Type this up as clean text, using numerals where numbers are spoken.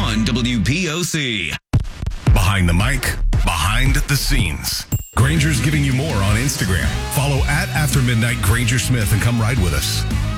on WPOC. Behind the mic, behind the scenes. Granger's giving you more on Instagram. Follow @AfterMidnightGrangerSmith and come ride with us.